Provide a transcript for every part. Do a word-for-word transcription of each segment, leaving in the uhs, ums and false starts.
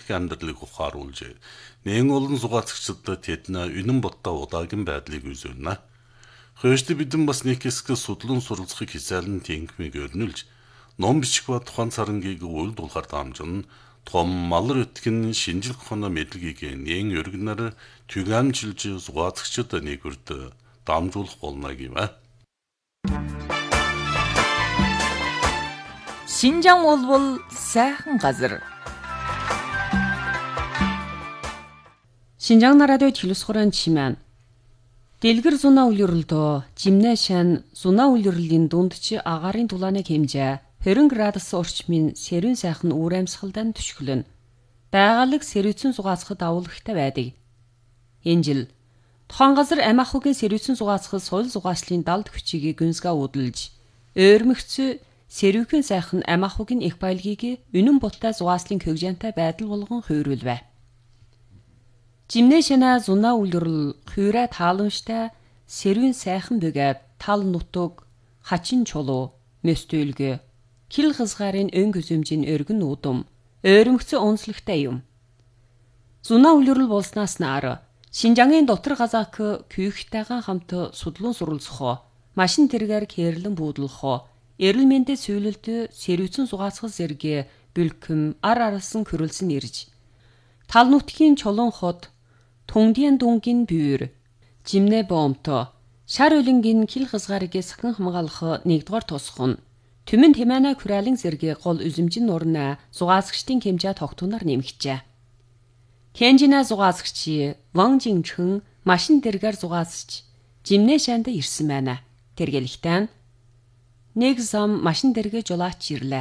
их амьдралыг ухааруулж, нэгэн олон зугаацагчдад тэдний үнэн бодтой удаагийн байдлыг үзүүлнэ. Хөөшд бидэн бас нэг хэсэг судлан суралцахыг хичээлэн тэнхмийг өрнүүлж, ном бичих ба тухайн царангийг үйл дуулахар дамжин, том малар өтгөн шинжил ухааны мэдлэгийг нэгэн өргөнөр түгээмжилж зугаацагчд нэгүрд дамжуулах болно гэвэ. Шинжаан болбол сайхан газар. Шинжаан радио телевизхорон чимэн. Дэлгэр зунаа үлрэлдөө жимнэ шан зунаа үлрэлийн дундч агарын тулааны хэмжээ двадцать градус орчмын сэрүүн сайхан үр амьсгалдан түшгэлэн. Байгалаг сэрүүцэн зугаацахад авуулгатай байдаг. Энэ жил тухайн газар амь ахуйн сэрүүцэн зугаацахад соёл зугааслын далд хүчийг гүнзгээ удалж, ойрмөгц сэрүүхэн сайхан амь ахуйн их баялагийг үнэн буттай зугааслын хөгжөөнтэй байдал болгон хувируулвэ. Жимнэ шана зунаа үлрэл хуурай тааламжтай сэрүүн сайхан бөгөөд тал нутаг, хачин чулуу, мөстөлгө, кил хязгаарын өн гүзэмжийн өргөн нүүдум, ойрмөгц онцлогтой юм. Зунаа үлрэл болснаас нар Шинжаангийн дотор газаак күйхтэйгэн хамт судлан суралцах, машин тэргээр кэрлэн буудлах, эрэл мэндэд сүйлэлд сэрүүцэн зугаацах зэрэг бүлхэм ар аралсан хөрөлсөн ирж. Тал нутгийн чулуун хот, тунгдийн дүнгийн бүйр, жимнэ боомто, шар үлэнгийн кил хязгаарыг сахин хамгаалах нэгдүгээр тусах нь түмэн тэмээнэ хүрээлэн зэрэг гол үзэмжин нурна зугаацагчдын хэмжээ тогтунаар нэмэгчээ. Кенжина зугаацагч Ван Жинчэн машин дэргээр зугаацч жимнэ шанд ирсэн байна. Тэргэлэхтэн нэг зам машин дэргээ жолооч ирлээ.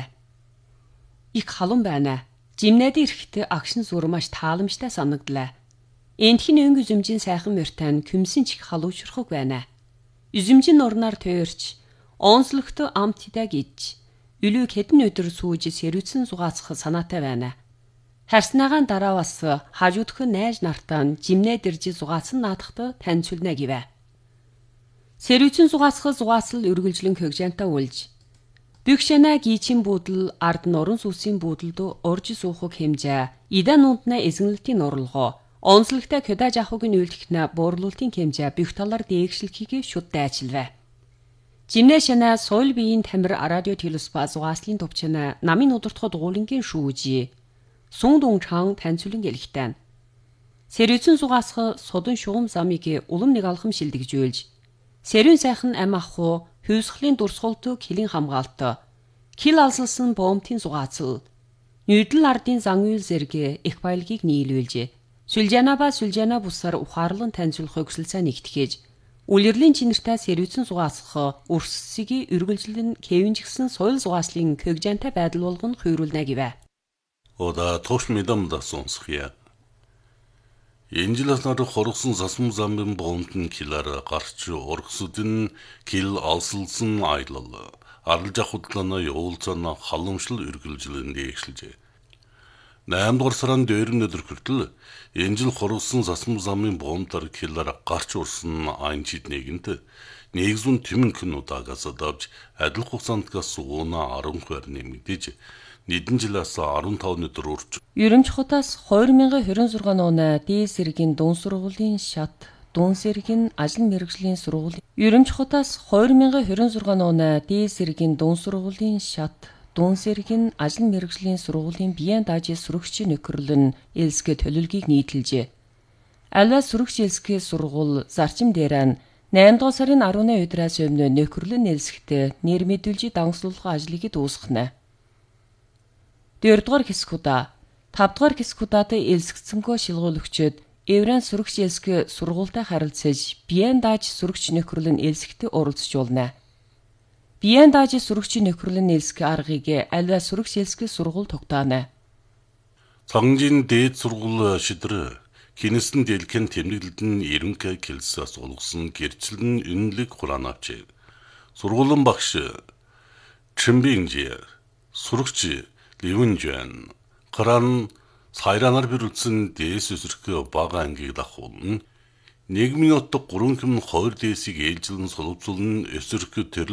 Их халуун байна. Жимнэд ирэхдээ агшин зүр маш тааламжтай санагдлаа. Эндхийн өнгө үзэмжийн сайхан мөртэн küмсэн чих халуучрахг байна. Үзэмжин нурнаар тойрч онцлогт амттай гэж үлэг хэдэн өдөр сүүж сэрүүцэн зугаацах санаатай байна. Харснагаан дараа бас хажуудах найз нартаа жимнэ дэрж зугаацсан наадахт танилцуулна гэвэ. Сэрүүцэн зугаацах зугаацал үргэлжлэн хөгжөөнтэй үлж. Бэгшэнэ гичин буудал ард нуран сүсийн буудалд урж суухыг хэмжээ. Идан нүнднэ эзэнлэлтийн нурлгоо. Онцлогтой кодаж ахуйн үйлдэлтнэ буурлуултын хэмжээ бүх талаар дээгшлэхийг шүд дайчилвэ. Жимнэ шана соёл биеийн тамир радио телевизба зугааслын төвчнэ намын удирдахад уулынгийн шүүжи. Сун Дунчан танилцуулан гэлэхтэн. Сэрүүцэн зугаасах содон шугам замыг улам нэг алхам шилдэгжүүлж, сэрүүн сайхан амь ахуй, хүйсхлийн дурсгалт килийн хамгаалт, кил алсалсан боомтын зугаацал, нүүдэл ардын зан үйл зэрэг их баялагийг нийлүүлж, сүлжэна ба сүлжэна бусаар ухаарлан танилцуулах өгсөлцөө нэгтгэж, үлэрлийн чинэртэй сэрүүцэн зугаасах өрсөлсөгийг үргэлжлэн кевинжгсэн соёл зугааслын хөгжөөнтэй байдал болгон хувируулна гэвэ. Ода тош медамда сонсхия. Энэ жил нар хоргосон засам замын боомтын килаар гарч ургасудын кил алсалсан аялал аралж ахудлана явуулцаана халамжлал үргэлжлэн дээгшилжээ. наймд дугаар сарын дөрөвний өдөр хүртэл энэ жил хоргосон засам замын боомтар килаар гарч урсан айнчид нэгэнт нэгзүн тэмэнхэн удаагаас давж адил хугацаантгаас уuna арван хувиар нэмэгдэж Нийтэн жилээс арван таван өдөр урж. Ерөнч хотоос две тысячи двадцать шесть оны дээд зэргийн дуун сургуулийн шат, дуун зэргийн ажил мэргэжлийн сургуулийн Ерөнч хотоос две тысячи двадцать шесть оны дээд зэргийн дуун сургуулийн шат, дуун зэргийн ажил мэргэжлийн сургуулийн биеийн даажийн сүрэгчийн нөхөрлөн элсгэ төлөвлөгийг нийтэлжээ. Аливаа сүрэгч элсгийн сургууль зарчим дээрээ наймд дугаар сарын арваны өдрөөс өмнө нөхөрлөн элсгтээ нэр мэдүүлжи дагслуулах ажлыг дуусгахнаа. дөрөвдүгээр хэсгүүдаа тавдугаар хэсгүүдад элсгцэнгөө шилгуулагчид Еврен сүрэгч элсгэ сургуультай харилцаж биеийн дааж сүрэгч нөхөрлөн элсгтээ оролцуулна. Биеийн дааж сүрэгч нөхөрлөн элсгэ аргыг аливаа сүрэгч элсгэ сургууль тогтоона. Цаганжийн дээд сургууль шидэр хинэстэн дэлхэн тэмдэглэлд нь ерөнхий келсээс улгасан гэрчлэн үнэлэг хураан авчээ. Сургуулийн багш Чимбинжи сурагч Ливэнжэн Харан сайранаар бэрүүлсэн дээс өсрөх бага ангийг дахуулна. Нийгмийн утга гурван хэм хоёр дээсийг ээлжлэн солилцуулна өсрөх төрөл